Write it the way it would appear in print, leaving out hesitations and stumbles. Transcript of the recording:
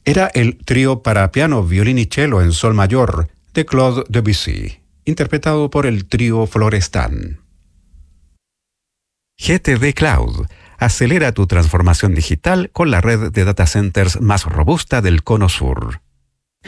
Era el trío para piano, violín y cello en sol mayor de Claude Debussy, interpretado por el trío Florestan. GTD Cloud. Acelera tu transformación digital con la red de data centers más robusta del Cono Sur.